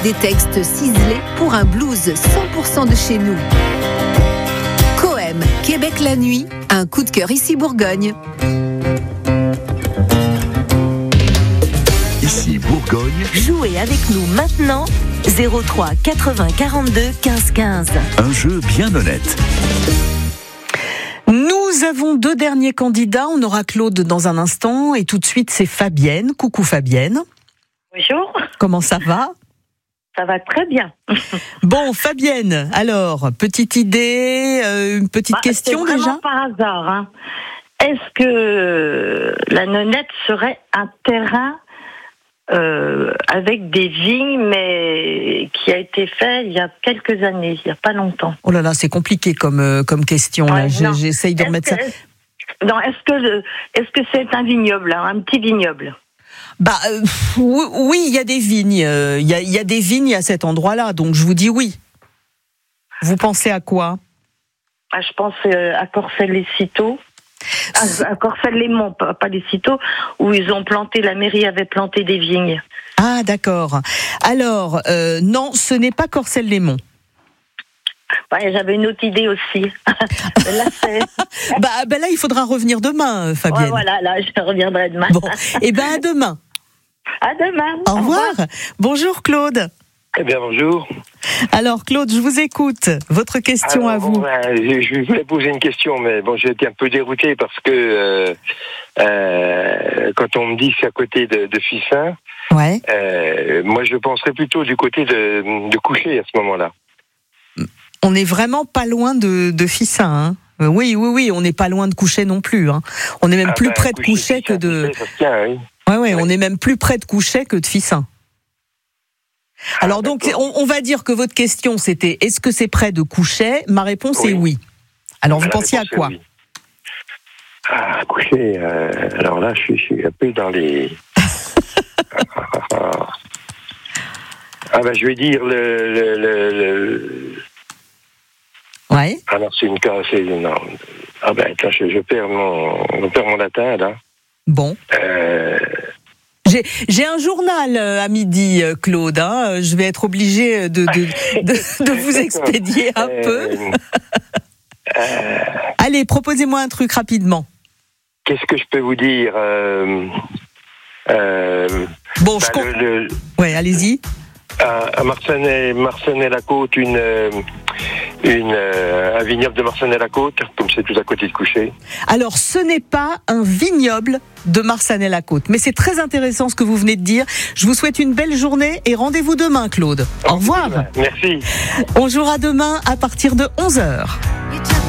Des textes ciselés pour un blues 100% de chez nous. Coem, Québec la nuit, un coup de cœur ici Bourgogne. Ici Bourgogne. Jouez avec nous maintenant 03 80 42 15 15. Un jeu bien honnête. Nous avons 2 derniers candidats. On aura Claude dans un instant et tout de suite c'est Fabienne. Coucou Fabienne. Bonjour. Comment ça va ? Ça va très bien. Bon Fabienne, alors petite idée, une petite question c'est déjà ? vraiment par hasard. Hein. Est-ce que la nonnette serait un terrain avec des vignes, mais qui a été fait il y a quelques années, il n'y a pas longtemps? Oh là là, c'est compliqué comme question. Ouais, là. J'essaye de remettre ça. Est-ce que c'est un vignoble, hein, un petit vignoble? Oui, il y a des vignes. Il y a des vignes à cet endroit-là, donc je vous dis oui. Vous pensez à quoi ? Je pense à Corcelles-les-Citeaux. À Corcelles-les-Monts, pas les Citeaux, où ils ont planté, la mairie avait planté des vignes. Ah d'accord. Alors, non, ce n'est pas Corcelles-les-Monts. J'avais une autre idée aussi. Là, là, il faudra revenir demain, Fabienne. Ouais, voilà, là, je reviendrai demain. Bon, à demain. À demain. Au revoir. Bonjour Claude. Eh bien, bonjour. Alors Claude, je vous écoute. Votre question à vous. Je voulais poser une question, mais bon, j'ai été un peu dérouté parce que quand on me dit que c'est à côté de Fissin, ouais. Moi je penserais plutôt du côté de Couchet à ce moment-là. On n'est vraiment pas loin de Fissin, hein. Oui, on n'est pas loin de Couchet non plus. Hein. On est même plus près de Couchet que de. Ça se tient, oui. Ouais, on est même plus près de Couchet que de Fissin. Alors donc, on va dire que votre question c'était est-ce que c'est près de Couchet ? Ma réponse est oui. Alors vous pensiez à quoi ? Oui. Couchet, alors là je suis un peu dans les... je vais dire le... Ouais. Ah non, c'est une case... Non. Attends, je perds mon latin, là. Bon. J'ai un journal à midi, Claude. Hein. Je vais être obligée de vous expédier un peu. Allez, proposez-moi un truc rapidement. Qu'est-ce que je peux vous dire Ouais, allez-y. À Marcenay-la-Côte, un vignoble de Marcenay-la-Côte, comme c'est tout à côté de Couchet. Alors, ce n'est pas un vignoble de Marcenay-la-Côte, mais c'est très intéressant ce que vous venez de dire. Je vous souhaite une belle journée et rendez-vous demain, Claude. Au revoir. Merci. On jouera demain à partir de 11h.